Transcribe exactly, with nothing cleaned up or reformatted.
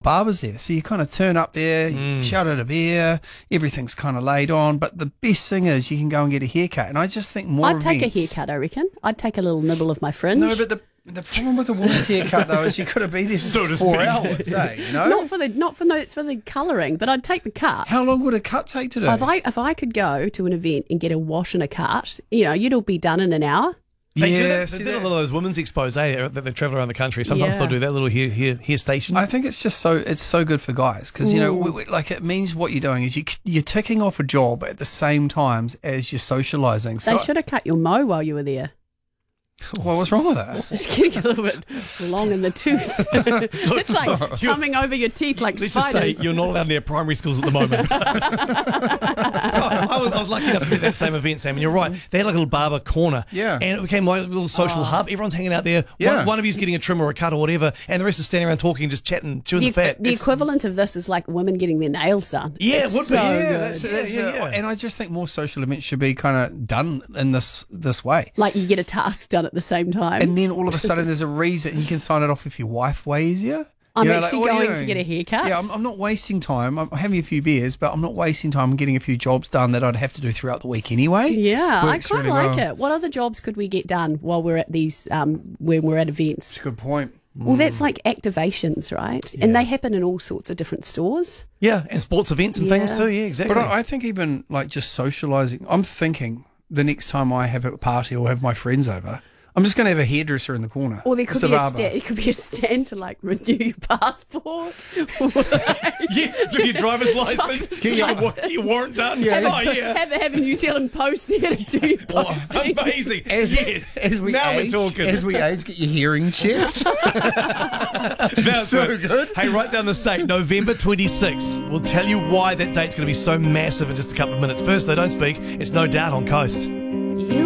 barbers there. So you kind of turn up there, you Mm. shout at a beer, everything's kind of laid on. But the best thing is you can go and get a haircut. And I just think more I'd take a events- haircut, I reckon. I'd take a little nibble of my fringe. No, but the the problem with a woman's haircut though is you got to be there for So to four speak. hours, eh? You know. Not for the not for no, it's for the colouring, but I'd take the cut. How long would a cut take to do? If I if I could go to an event and get a wash and a cut, you know, you'd all be done in an hour. They do, yeah, that, see they do a that- lot of those women's expos eh, that they travel around the country. Sometimes Yeah. they'll do that little hair, hair, hair station. I think it's just so it's so good for guys because you know we, we, like it means what you're doing is you you're ticking off a job at the same times as you're socialising. So They should have cut your mo while you were there. well, what's wrong with that? It's getting a little bit long in the tooth. It's like coming over your teeth like Let's just spiders. say you're not allowed near primary schools at the moment. I, was, I was lucky enough to be at that same event, Sam, and you're right. They had like a little barber corner. Yeah. And it became like a little social hub. Everyone's hanging out there. Yeah. One, one of you's getting a trim or a cut or whatever, and the rest is standing around talking, just chatting, chewing the, the, fat. the It's- equivalent of this is like women getting their nails done. Yeah, It's it would so be. yeah, good. that's, Yeah, that's yeah, uh, yeah. and I just think more social events should be kind of done in this this way. Like you get a task done at the same time. And then all of a sudden, there's a reason you can sign it off with your wife way easier. I'm You know, actually what are you going to doing? get a haircut. Yeah, I'm, I'm not wasting time. I'm having a few beers, but I'm not wasting time. I'm getting a few jobs done that I'd have to do throughout the week anyway. Yeah, I Works quite really like well. it. What other jobs could we get done while we're at these, um, when we're at events? That's a good point. Well, that's like activations, right? And they happen in all sorts of different stores. Yeah, and sports events and things Yeah. too. Yeah, exactly. But I, I think even like just socialising, I'm thinking the next time I have a party or have my friends over, I'm just going to have a hairdresser in the corner. Or there Just could be a barber. stand. It could be a stand to like renew your passport. yeah, do your driver's license, get your, wa- get your warrant done. have, oh, a, yeah. have, a, have a New Zealand Post there to do your Oh, posting. amazing. As, yes. as we now age, we're talking. As we age, get your hearing checked. That's So good. good. Hey, write down this date, November twenty-sixth. We'll tell you why that date's going to be so massive in just a couple of minutes. First, though, don't speak. It's No Doubt on Coast. You